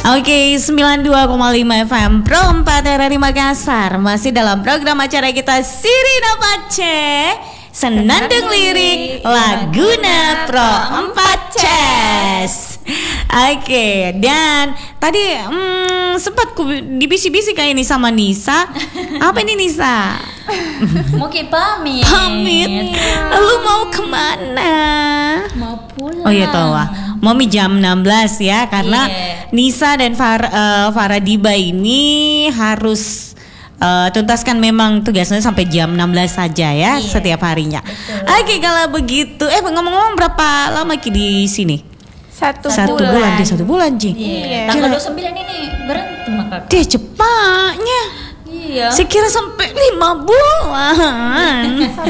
Oke, 92,5 FM Pro 4 RRI Makassar. Masih dalam program acara kita Sirina Pace Senandung Lirik Laguna Pro 4 Ces. Oke, dan tadi sempat dibisi-bisi kayak ini sama Nisa. Apa ini Nisa? Mau pamit. Pamit. Lu mau kemana? Mau pulang. Oh iya tahu lah. Mau jam 16 ya, karena Nisa dan Farah Diba ini harus tuntaskan memang tugasnya sampai jam 16 saja ya setiap harinya. Oke, kalau begitu ngomong-ngomong berapa lama Ki di sini? Satu bulan. Dia 1 bulan Ji. Iya. Tanggal 29 ini berhenti maka. Dia cepatnya. Iya. Sekira sampai 5 bulan.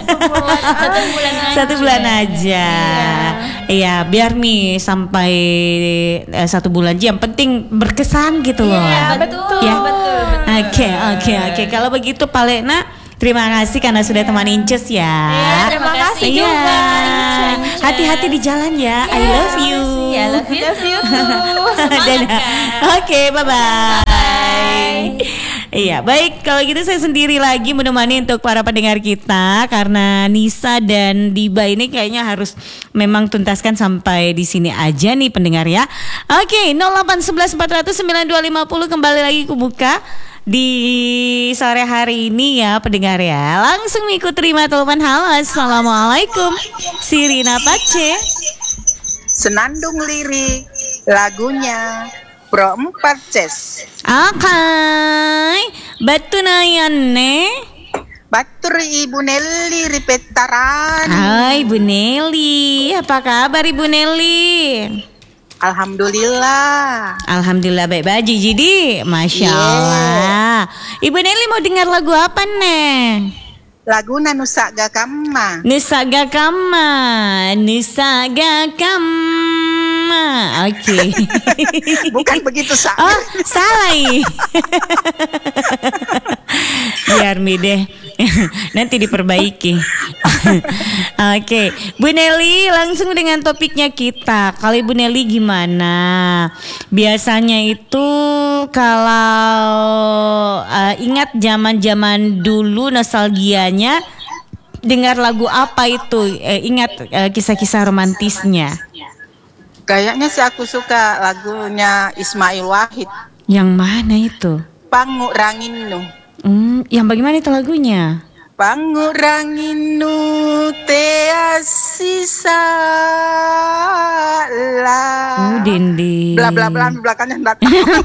1 bulan aja. Iya, biar nih sampai 1 bulan aja. Yang penting berkesan gitu loh. Iya, betul. Ya. Betul. Oke. Kalau begitu Pak Lena, terima kasih karena sudah teman Inces ya. Iya, terima kasih juga. Hati-hati di jalan ya. I love you. I love you too. Oke, bye-bye. Iya, baik, kalau gitu saya sendiri lagi menemani untuk para pendengar kita karena Nisa dan Diba ini kayaknya harus memang tuntaskan sampai di sini aja nih pendengar ya. Oke, 0811 400 9250 kembali lagi kubuka di sore hari ini ya pendengar ya. Langsung ikut terima telepon. Halo, assalamualaikum. Sirina Pace Senandung Lirik lagunya Pro 4 Ces. Akai batu nayane Batur Ibu Nelly Ripetaran. Hai Bu Nelly, apa kabar Ibu Nelly? Alhamdulillah. Alhamdulillah baik baji jadi, masya Allah. Ibu Nelly mau dengar lagu apa nih? Lagu Nusa Gakama. Nusa Gakama, Nusa Gakama. Oke. Bukan begitu Oh, salah. Biar mi deh. Nanti diperbaiki. Oke, Bu Nelly langsung dengan topiknya kita. Kali Bu Nelly gimana? Biasanya itu kalau ingat zaman-zaman dulu nostalgianya, dengar lagu apa itu? Ingat kisah-kisah romantisnya? Kayaknya sih aku suka lagunya Ismail Wahid. Yang mana itu? Panguranginu. Yang bagaimana itu lagunya? Panguranginu te asisa la. Dindi. Bla bla bla belakangnya enggak.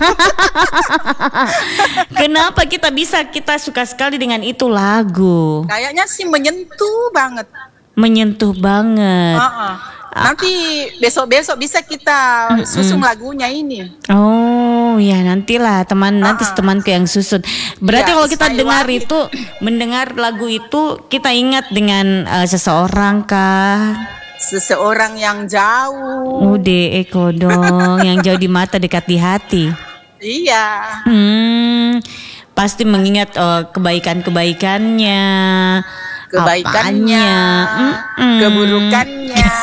Kenapa kita suka sekali dengan itu lagu? Kayaknya sih menyentuh banget. Menyentuh banget. Nanti besok-besok bisa kita susun lagunya ini. Oh ya nantilah nanti temanku yang susun. Berarti kalau kita dengar Wahid. itu, mendengar lagu itu kita ingat dengan seseorang kah? Seseorang yang jauh. Udah Eko dong, yang jauh di mata dekat di hati. Iya. Pasti mengingat kebaikannya. Kebaikannya, keburukannya,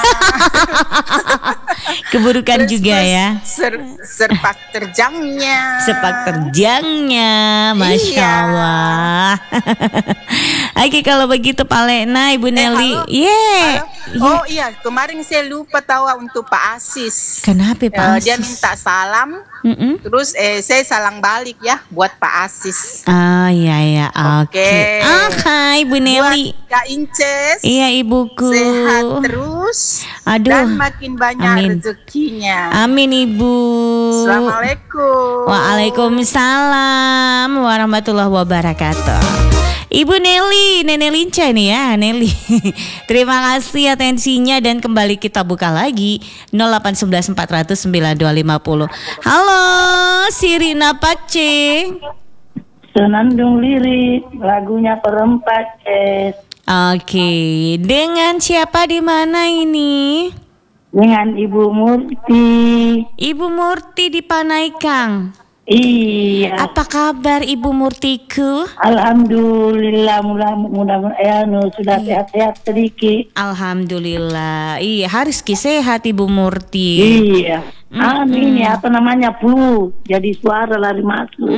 keburukan juga ya. Sepak terjangnya, masya Allah. Oke, kalau begitu Pak Lena, Ibu Nelly, Oh iya, kemarin saya lupa tawa untuk Pak Asis. Kenapa Pak Asis? Dia minta salam, terus saya salam balik ya buat Pak Asis. Oh iya, oke. Hai Ibu Nelly. Buat Kak Inces. Iya ibuku. Sehat terus. Aduh. Dan makin banyak rezekinya. Amin Ibu. Assalamualaikum. Waalaikumsalam warahmatullahi wabarakatuh. Ibu Nelly, Nenek Linca nih ya, Nelly. Terima kasih atensinya dan kembali kita buka lagi 0811 400 9250. Halo, Sirina Pace. Senandung Lirik lagunya Perempat Ces. Oke, dengan siapa di mana ini? Dengan Ibu Murti. Ibu Murti di Panaikang. Iya. Apa kabar Ibu Murtiku? Alhamdulillah, mudah-mudahan sudah sehat-sehat sedikit. Alhamdulillah. Iya, harus sehat Ibu Murti. Iya. Ini apa namanya flu, jadi suara lari masuk.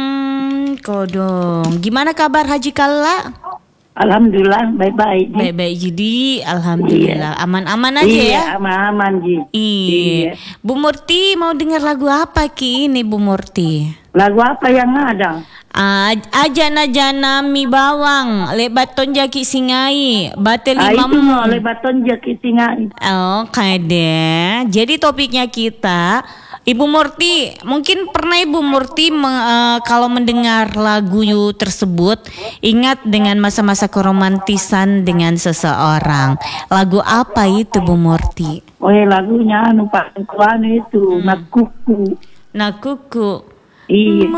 Kodong. Gimana kabar Haji Kalla? Alhamdulillah baik-baik. Baik-baik jadi alhamdulillah aman-aman aja ya. Aman-aman Ji. Iya. Bu Murti mau dengar lagu apa Ki ini Bu Murti? Lagu apa yang ada? Ajana-jana mi bawang lebat tonjaki singai batel Itu imam. mau lebaton jaki singai. Oh kade. Jadi topiknya kita Ibu Murti, mungkin pernah Ibu Murti kalau mendengar lagu tersebut ingat dengan masa-masa keromantisan dengan seseorang. Lagu apa itu Bu Murti? Oh lagunya Pak Kuan itu Nakuku. Nakuku. Iya.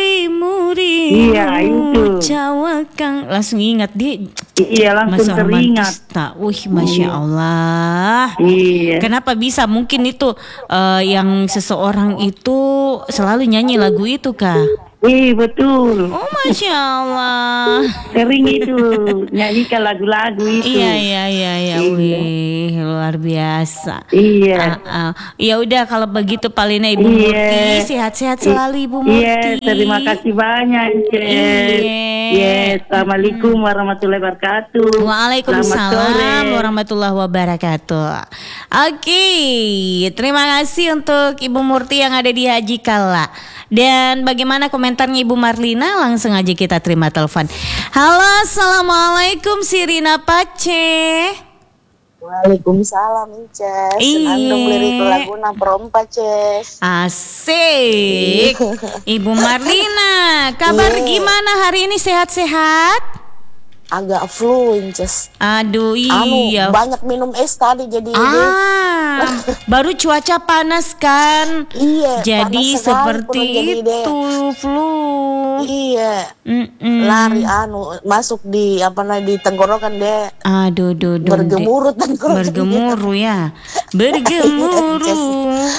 Muri Iya itu. Jawa Kang langsung ingat dia. Iya langsung masa teringat. Tak, masya Allah. Iya. Kenapa bisa? Mungkin itu yang seseorang itu selalu nyanyi lagu itu kah? Betul. Oh masya Allah. Sering itu nyanyikan lagu-lagu itu. Iya. Wih luar biasa. Iya. Ya udah kalau begitu Palina Ibu Murti sehat-sehat selalu Ibu Murti. Iya, terima kasih banyak. Iya. Assalamualaikum warahmatullahi wabarakatuh. Waalaikumsalam warahmatullahi wabarakatuh. Oke, terima kasih untuk Ibu Murti yang ada di Haji Kalla. Dan bagaimana komentarnya Ibu Marlina? Langsung aja kita terima telepon. Halo, assalamualaikum Sirina Pace. Waalaikumsalam Inces. Senandung lirik laguna perompa Ces. Asik. Ibu Marlina, kabar gimana hari ini, sehat-sehat? Agak flu Inces. Aduh iya. Banyak minum es tadi jadi baru cuaca panas kan. Iya. Jadi seperti itu flu. Iya. Lari masuk di di tenggorokan dia. Aduh bergemuruh tenggorokan. Bergemuruh ya. Bergemuruh.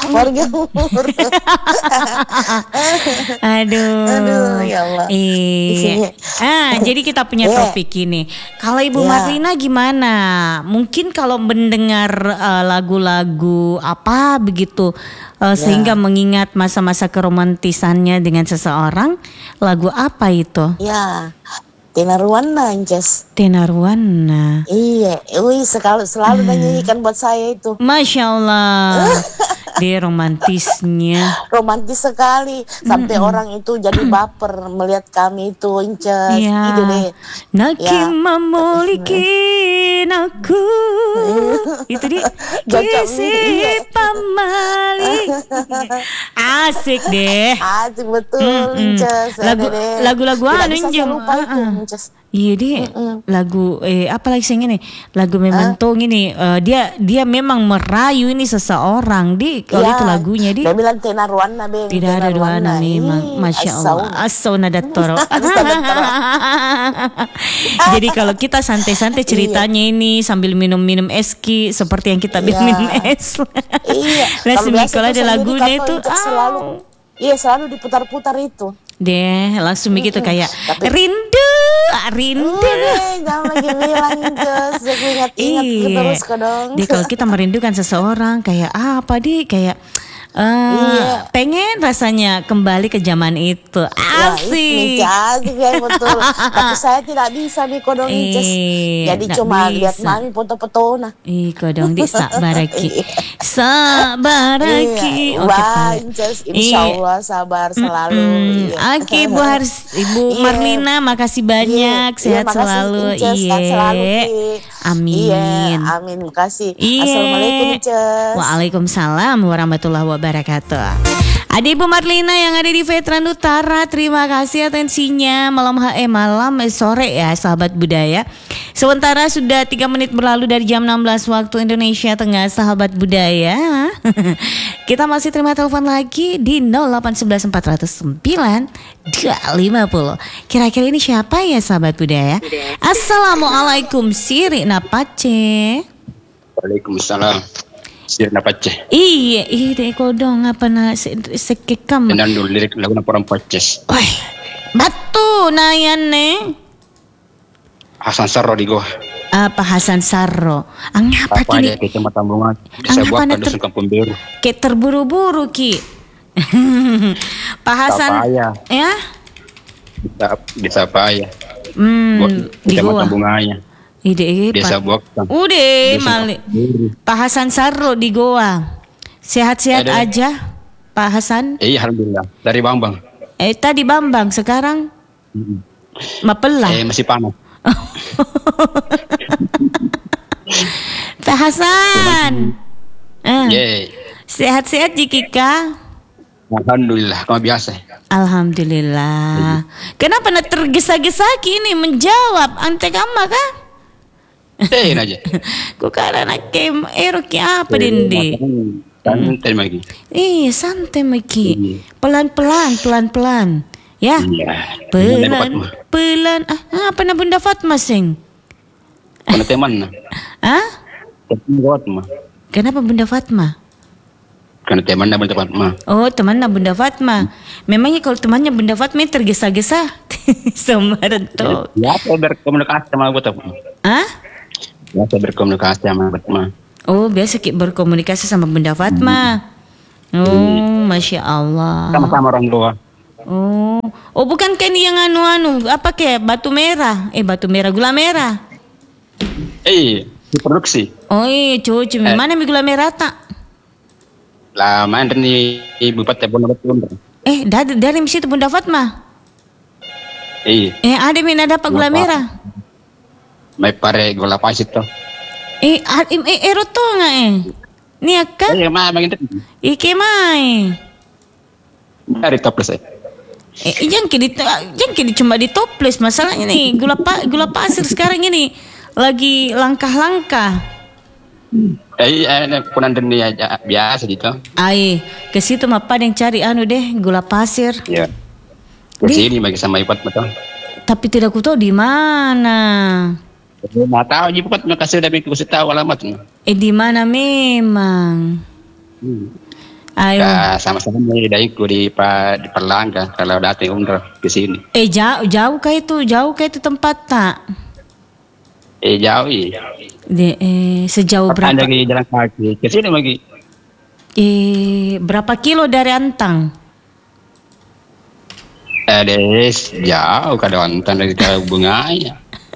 Aduh ya Allah. Iya. Jadi kita punya topik ini. Kalau Ibu Marlina gimana? Mungkin kalau mendengar lagu-lagu apa begitu sehingga mengingat masa-masa keromantisannya dengan seseorang, lagu apa itu? Ya, Tenaruana Inces. Tenaruana. Iya, selalu nyanyikan buat saya itu. Masya Allah. Dia romantisnya. Romantis sekali sampai orang itu jadi baper melihat kami itu Inces. Gitu deh. Naki memiliki aku. Itu dia. Kisi pamali. Asik deh. Asik betul Inces. Lagu-lagu anu Inces. Iya deh, lagu apa lagi sing ini? Lagu Memantong ini dia memang merayu ini seseorang di kalau itu lagunya di. Dia bilang Tenaruana be. Tidak ada duana memang, masya Allah. Assauna dattoro. Jadi kalau kita santai-santai ceritanya ini sambil minum-minum eski seperti yang kita minum es. Iya. Nah, kalau ada lagunya itu selalu. Iya selalu diputar-putar itu. Deh langsung begitu kayak rindu. Jangan lagi bilang Inces. Aku ingat-ingat terus dong. Dia kalau kita merindukan seseorang kayak apa kayak pengen rasanya kembali ke zaman itu. Asik. Asik ya betul. Tapi saya tidak bisa nih kodong Inces. Jadi cuma lihat mami foto-foto nah. Kodong di sabaraki. Sabaraki. Wah Inces, insyaallah sabar selalu. Oke Ibu Marlina, makasih banyak. Sehat selalu. Amin. Iya, amin. Makasih. Assalamualaikum Inces. Waalaikumsalam warahmatullahi wabarakatuh. Ada Ibu Marlina yang ada di Veteran Utara. Terima kasih atensinya malam sore ya sahabat budaya. Sementara sudah 3 menit berlalu dari jam 16 waktu Indonesia Tengah sahabat budaya. Kita masih terima telepon lagi di 0811 409 250. Kira-kira ini siapa ya sahabat budaya? Assalamualaikum Sirina Pace. Waalaikumsalam. Sirina Pace. Iya deh kodong apa na sekekam. Senandung lirik laguna perompa Ces. Batu nayan ne. Hasan Sarro digo. Pak Hasan Sarro. Angapa Apa kini? aja kecamatan Bunga. Desa Angapa Buak na Dusun Kampung Biru. Kayak terburu-buru Ki. Pak Hasan. Sapaya. Ya? Desa Paya. Di Kecamatan Goa. Bunganya. Ide Desa Buak. Udah Dusun Malik. Kampung Biru. Pak Hasan Sarro di Goa. Sehat-sehat Ada. aja Pak Hasan. Alhamdulillah. Dari Bambang. Tadi Bambang sekarang Mapelah. Masih panas. Pak Hasan. Ye. Sehat-sehat Jikika. Alhamdulillah. Kamu biasa. Alhamdulillah. Kenapa nak tergesa-gesa kini menjawab ante kama kah? Aja. Ku kara nak kem eroki apa dindi? Santai lagi. Santai maki. Pelan-pelan. Ya. Iya. Pelan. Apa na Bunda Fatma sing? Mana teman? Fatma. Kenapa Bunda Fatma? Karena teman Bunda Fatma. Oh, temannya Bunda Fatma. Memangnya kalau temannya Bunda Fatma tergesa-gesa sama rento. Ya, saya berkomunikasi sama Bunda Fatma. Ya, saya berkomunikasi sama Bunda Fatma. Oh, biasa berkomunikasi sama Bunda Fatma. Oh, Masya Allah. Sama-sama orang tua. Oh, bukan kan yang apa kayak batu merah? Gula merah. Diproduksi. Oh iya, cucu. Mana mi gula merah tak? Lama dari Bupati Bunda Fatma. Dari situ Bunda Fatma. Ada mi dapat gula merah. May pare gula pasir to. Eroto nga Nia kan? Maganda. Ike mai. Dari toples Yang kini cuma di toples. Masalahnya nih gula pasir sekarang ini lagi langkah-langkah. Punan dunia aja biasa gitu. Ke situ mah pada yang cari gula pasir. Iya. Ke sini bagi sama Ipat betul. Tapi tidak ku tahu di mana. Nggak tahu Ipat makasih udah bikin tahu alamatnya. Di mana memang. Ayo. Nah, sama-sama dari di Perlangga kalau datang umroh ke sini. Jauh kah itu tempat tak? Jauh iya. Sejauh berapa? Ada lagi jalan kaki ke sini lagi. Berapa kilo dari Antang? Jauh ke Antang dari Bunganya.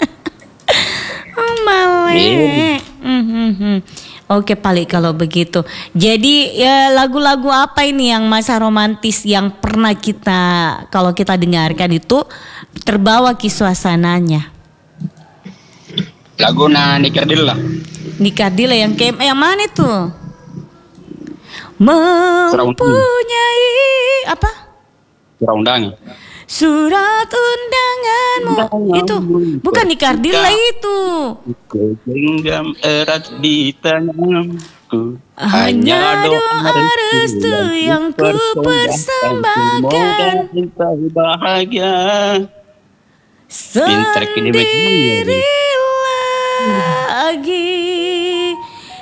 Malek. Oke Pali kalau begitu. Jadi lagu-lagu apa ini yang masa romantis yang pernah kalau kita dengarkan itu terbawa ke suasananya? Lagu Nikardilla. Nikardilla yang mana tuh? Mempunyai apa? Surat undanganmu. Itu bukan Nikardilla itu. Genggam erat di tanganku. Hanya doa restu yang ku persembahkan. Bahagia. Sendiri lagi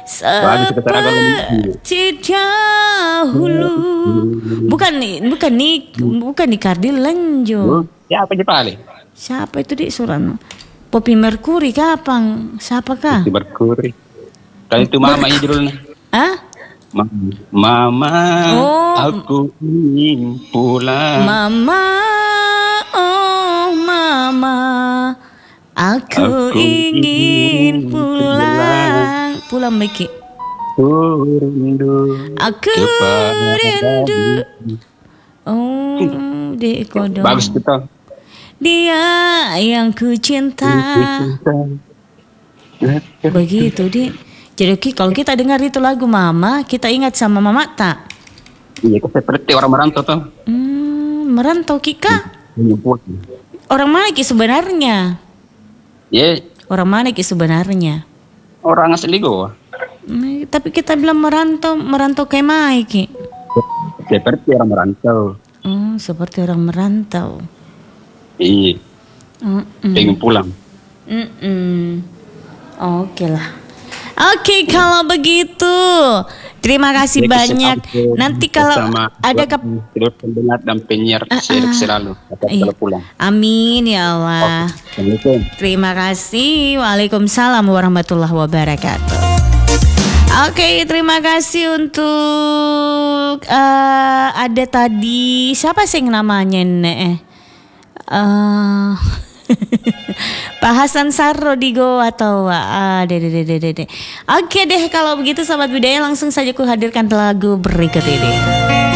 seperti dahulu. Bukan Nikardilla lanjut. Siapa Jepali? Siapa itu di Surano? Poppy Mercury kapan? Siapakah? Poppy Mercury. Kali itu Mama ini judulnya. Mama, aku ingin pulang. Mama, aku ingin pulang. Pulang Miki. Aku rindu. Di kodok. Bagus kita. Dia yang ku cinta. Begitu Di. Jadi kalau kita dengar itu lagu Mama, kita ingat sama Mama tak? Iya, seperti orang merantau tuh. Merantau Kika? Orang mana Ki sebenarnya? Iya. Orang mana Ki sebenarnya? Orang asli Goa. Tapi kita bilang merantau kayak mana Ki? Seperti orang merantau. Seperti orang merantau. Iya. Pengen pulang. Oke lah. Oke, kalau begitu terima kasih banyak. Nanti kalau ada pendengar dan penyiar selalu kalau pulang. Amin ya Allah. Assalamualaikum. Terima kasih. Waalaikumsalam warahmatullahi wabarakatuh. Oke, terima kasih untuk ada tadi siapa sih yang namanya Pak Hasan Sarodigo atau dede. Oke deh, kalau begitu sahabat budaya langsung saja ku hadirkan lagu berikut ini.